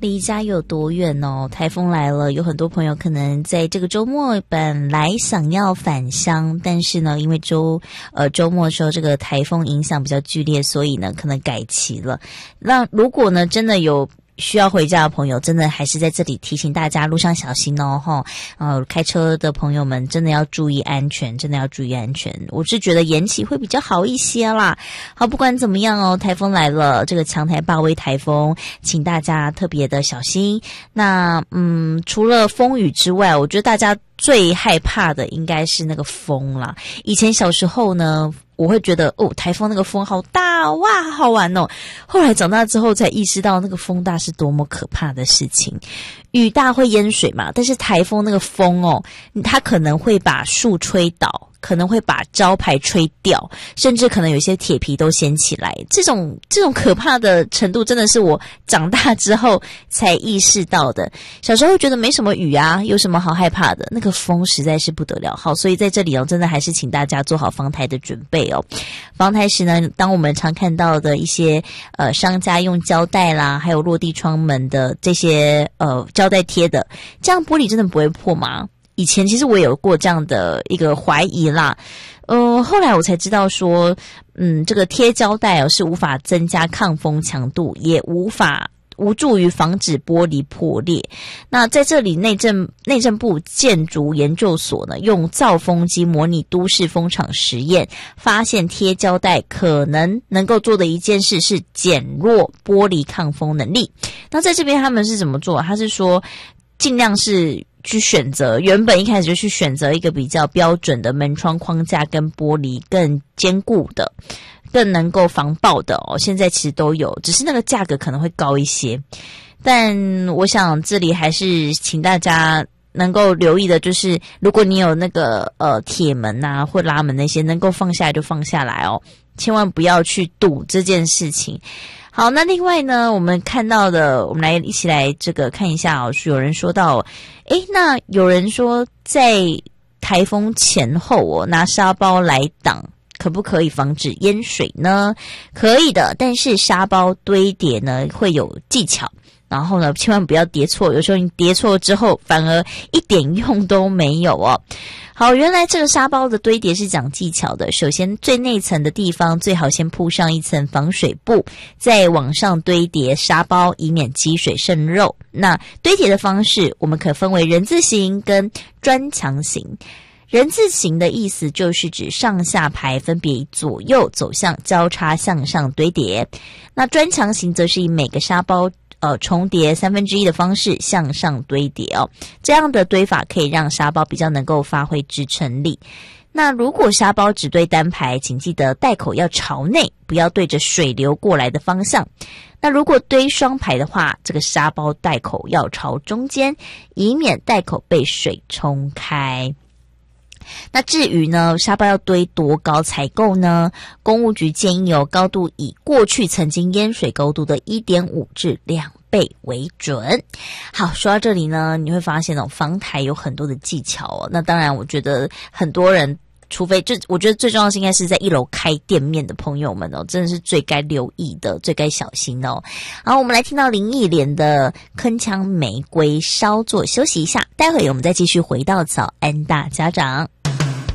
离家有多远哦？台风来了，有很多朋友可能在这个周末本来想要返乡，但是呢，因为周末的时候这个台风影响比较剧烈，所以呢可能改期了。那如果呢真的有需要回家的朋友，真的还是在这里提醒大家路上小心哦齁。开车的朋友们真的要注意安全，真的要注意安全。我是觉得延期会比较好一些啦。好，不管怎么样哦，台风来了，这个强台霸威台风，请大家特别的小心。那除了风雨之外，我觉得大家最害怕的应该是那个风啦。以前小时候呢，我会觉得台风那个风好大哇，好好玩哦。后来长大之后才意识到那个风大是多么可怕的事情。雨大会淹水嘛，但是台风那个风它可能会把树吹倒，可能会把招牌吹掉，甚至可能有些铁皮都掀起来。这种可怕的程度真的是我长大之后才意识到的。小时候觉得没什么雨啊，有什么好害怕的，那个风实在是不得了。好，所以在这里真的还是请大家做好防台的准备哦。防台时呢，当我们常看到的一些商家用胶带啦，还有落地窗门的这些胶带贴的，这样玻璃真的不会破吗？以前其实我也有过这样的一个怀疑啦，后来我才知道说，这个贴胶带是无法增加抗风强度，也无助于防止玻璃破裂。那在这里内政部建筑研究所呢，用造风机模拟都市风场实验，发现贴胶带可能够做的一件事是减弱玻璃抗风能力。那在这边他们是怎么做？他是说尽量是去选择，原本一开始就去选择一个比较标准的门窗框架跟玻璃更坚固的，更能够防爆的现在其实都有，只是那个价格可能会高一些。但我想这里还是请大家能够留意的，就是如果你有那个铁门啊或拉门那些能够放下来就放下来千万不要去赌这件事情。好，那另外呢，我们看到的，我们一起来这个看一下是有人说到那有人说在台风前后拿沙包来挡，可不可以防止淹水呢？可以的，但是沙包堆叠呢会有技巧，然后呢千万不要叠错，有时候你叠错之后反而一点用都没有好，原来这个沙包的堆叠是讲技巧的。首先最内层的地方最好先铺上一层防水布，再往上堆叠沙包，以免积水渗漏。那堆叠的方式我们可分为人字形跟砖墙型。人字形的意思就是指上下排分别以左右走向交叉向上堆叠。那砖墙型则是以每个沙包重叠1/3的方式向上堆叠这样的堆法可以让沙包比较能够发挥支撑力。那如果沙包只堆单排，请记得袋口要朝内，不要对着水流过来的方向。那如果堆双排的话，这个沙包袋口要朝中间，以免袋口被水冲开。那至于呢，沙包要堆多高才够呢？公务局建议高度以过去曾经淹水高度的 1.5 至2倍为准。好，说到这里呢，你会发现防台有很多的技巧那当然我觉得很多人除非我觉得最重要的是应该是在1楼开店面的朋友们真的是最该留意的，最该小心的好，我们来听到林忆莲的铿锵玫瑰，稍作休息一下，待会我们再继续回到早安大家长。